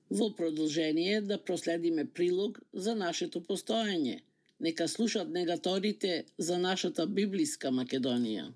Во продолжение да проследиме прилог за нашето постоење. Нека слушат негаторите за нашата библиска Македонија.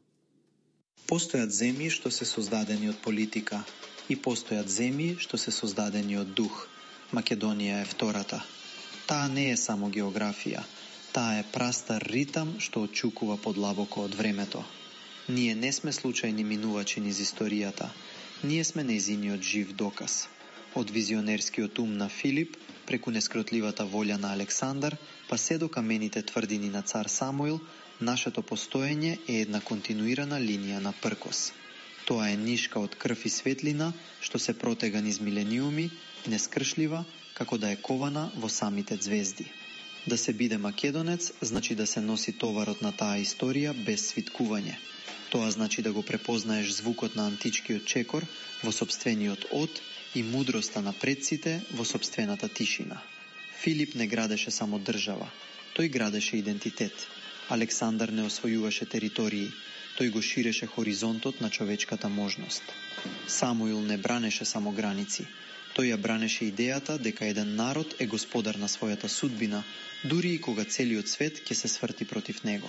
Постојат земји што се создадени од политика и постојат земји што се создадени од дух. Македонија е втората. Таа не е само географија, таа е прастар ритам што отчукува подлабоко од времето. Ние не сме случајни минувачи низ историјата, ние сме нејзиниот жив доказ. Од визионерскиот ум на Филип, преку нескротливата волја на Александар, па се до камените тврдини на цар Самуил, нашето постоење е една континуирана линија на пркос. Тоа е нишка од крв и светлина, што се протега низ милениуми, нескршлива, како да е кована во самите звезди. Да се биде македонец, значи да се носи товарот на таа историја без свиткување. Тоа значи да го препознаеш звукот на античкиот чекор во сопствениот од и мудроста на предците во сопствената тишина. Филип не градеше само држава, тој градеше идентитет. Александар не освојуваше територии, тој го ширеше хоризонтот на човечката можност. Самуил не бранеше само граници, тој ја бранеше идејата дека еден народ е господар на својата судбина, дури и кога целиот свет ќе се сврти против него.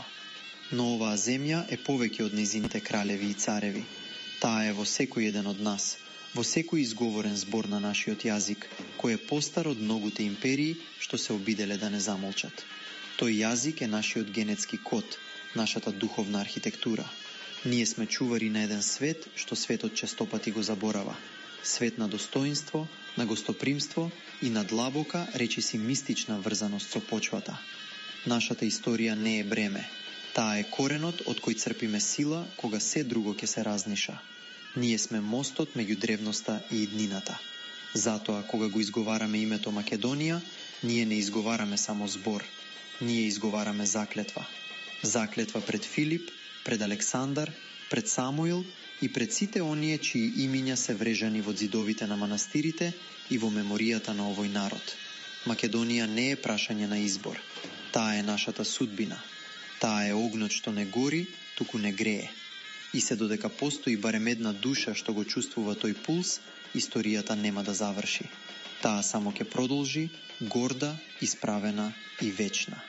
Но оваа земја е повеќе од нејзините кралеви и цареви. Таа е во секој еден од нас, во секој изговорен збор на нашиот јазик, кој е постар од многуте империи што се обиделе да не замолчат. Тој јазик е нашиот генетски код, нашата духовна архитектура. Ние сме чувари на еден свет што светот честопати го заборава. Свет на достоинство, на гостопримство и на длабока, речиси мистична врзаност со почвата. Нашата историја не е бреме. Таа е коренот од кој црпиме сила кога се друго ќе се разниша. Ние сме мостот меѓу древноста и иднината. Затоа, кога го изговараме името Македонија, ние не изговараме само збор. Ние изговараме заклетва. Заклетва пред Филип, пред Александар, пред Самуил и пред сите оние чии имиња се врежани во ѕидовите на манастирите и во меморијата на овој народ. Македонија не е прашање на избор. Таа е нашата судбина. Таа е огнот што не гори, туку не грее. И се додека постои барем една душа што го чувствува тој пулс, историјата нема да заврши. Таа само ќе продолжи, горда, исправена и вечна.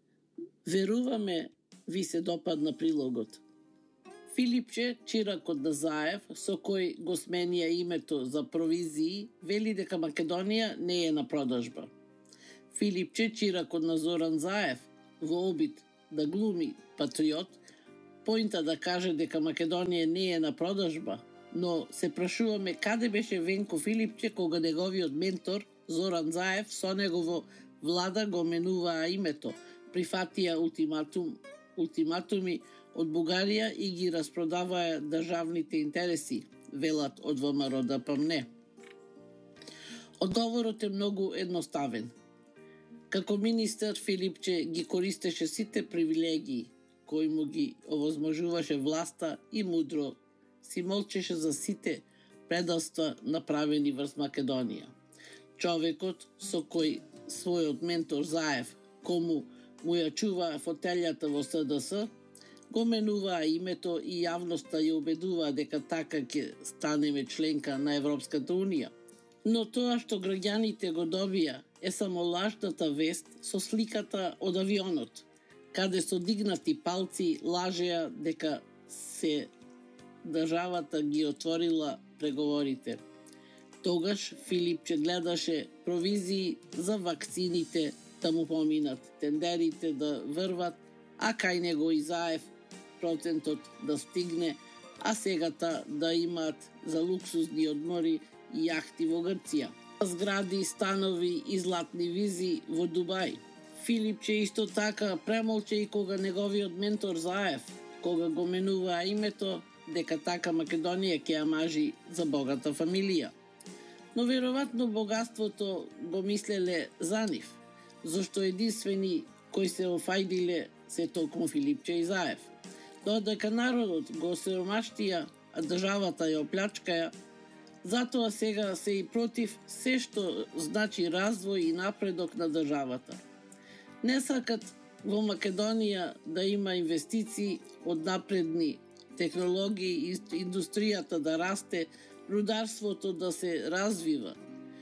Веруваме ви се допадна прилогот. Филипче, чирак од Назаев, со кој го сменија името за провизии, вели дека Македонија не е на продажба. Филипче, чирак од Назоран Заев, во обид да глуми патриот, поинта да каже дека Македонија не е на продажба, но се прашуваме каде беше Венко Филипче кога неговиот ментор Зоран Заев со негово влада го менуваа името, прифатија ултиматуми од Бугарија и ги распродаваа државните интереси, велат од ВМРО ДПМНЕ. Одговорот е многу едноставен. Како министер Филипче ги користеше сите привилегии кој му ги овозможуваше власта и мудро си молчеше за сите предавства направени врз Македонија. Човекот со кој својот ментор Заев, кому му ја чува фотелјата во СДС, го менуваа името и јавноста ја убедуваа дека така ќе станеме членка на Европската Унија. Но тоа што граѓаните го добија е само лажната вест со сликата од авионот, каде со дигнати палци лажеа дека се државата ги отворила преговорите. Тогаш Филипче гледаше провизии за вакцините да му поминат, тендерите да врват, а кај него и Заев процентот да стигне, а сегата да имаат за луксузни одмори и јахти во Грција. Згради, станови и златни визи во Дубај. Филипче исто така премолче и кога неговиот ментор Заев, кога го менуваа името, дека така Македонија ќе ја мажи за богата фамилија. Но веројатно богатството го мислеле за нив, зашто единствени кои се офајдиле се токму Филипче и Заев. Додека народот го осиромаштија, а државата ја оплячкаја, затоа сега се и против се што значи развој и напредок на државата. Не сакат во Македонија да има инвестиции од напредни технологии, индустријата да расте, рударството да се развива.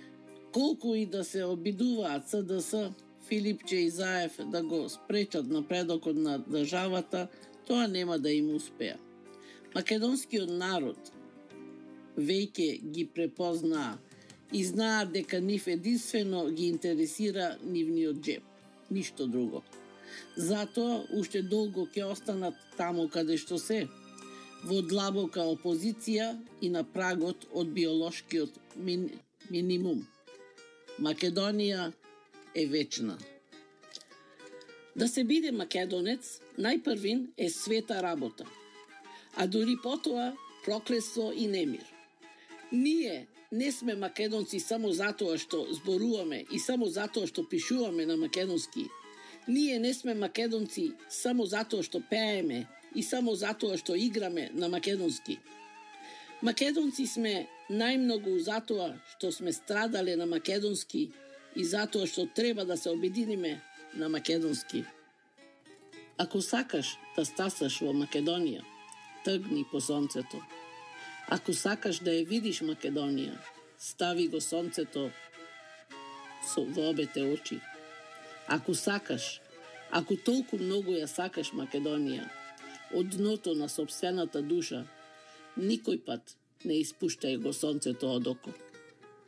Колку и да се обидуваат СДС, Филипче и Заев да го спречат напредокот на државата, тоа нема да им успеа. Македонскиот народ веќе ги препознаа и знаат дека нив единствено ги интересира нивниот джеб, ништо друго. Затоа уште долго ќе останат таму каде што се, во длабока опозиција и на прагот од биолошкиот минимум. Македонија е вечна. Да се биде македонец, најпрвин е света работа, а дури потоа проклество и немир. Ние не сме македонци само затоа што зборуваме и само затоа што пишуваме на македонски. Ние не сме македонци само затоа што пееме и само затоа што играме на македонски. Македонци сме најмногу затоа што сме страдале на македонски и затоа што треба да се обединиме на македонски. Ако сакаш да стасаш во Македонија, тргни по сонцето. Ако сакаш да ја видиш Македонија, стави го сонцето во обете очи. Ако сакаш, ако толку многу ја сакаш Македонија, од дното на сопствената душа, никој пат не испуштај го сонцето од око.